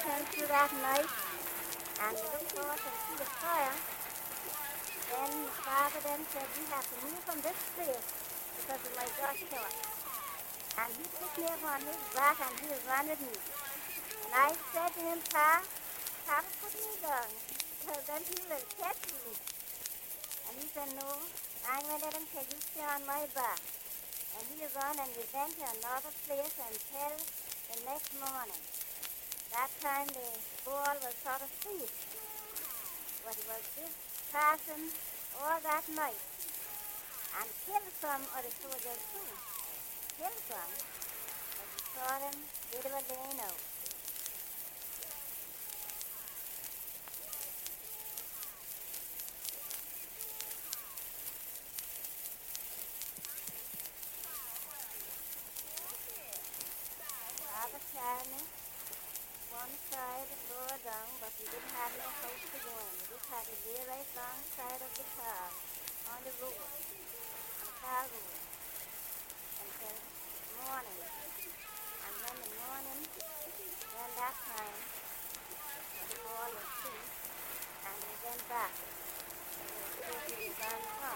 came through that night and we looked forward to see the fire. Then the father then said, we have to move from this place because of my Joshua. And he picked me up on his back and he ran with me. And I said to him, Papa, put me down because then he will catch me. And he said, no, I'm going to let him take you stay on my back. And he ran and we went to another place until the next morning. That time the ball was sort of ceased. But it was just passing all that night and killed some of the soldiers too. Killed some, but we saw them, they were laying out. Father carried me one side lower down, but we didn't have no house to go in. We just had to lay right alongside of the car on the road, on the car road, until morning. And when the morning, then that time, the ball was ceased, and we went back. And we were gone from.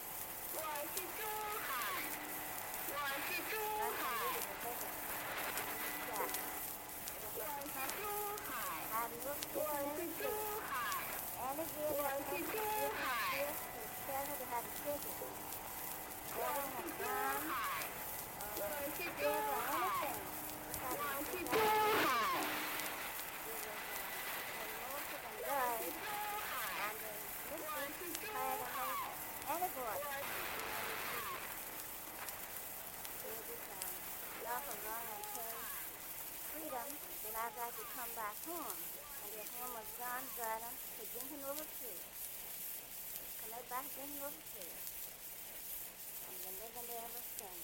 Then after I could come back home, and their home was gone, garden, to drinking over tree. Come right back drinking over tree. And been living there ever since.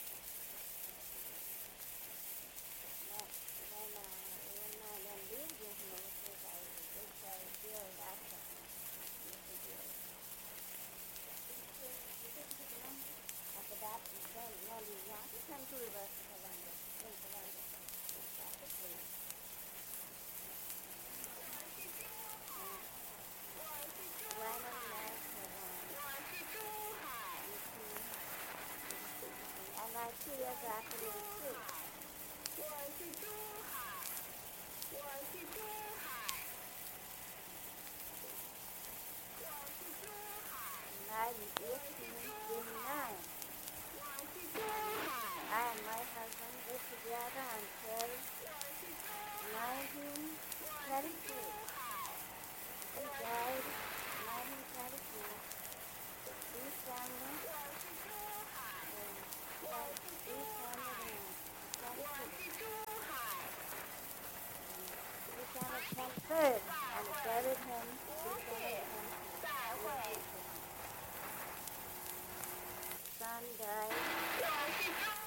Then leave drinking over tree, I was a big guy here after. After that, then we want to come to us to Columbia, in Columbia. That's the place. And I 2 years after the retreat. I was 1889. I and my husband lived together until 1932. He died in 1932. East family. East family. East family 23rd, and buried him. Son died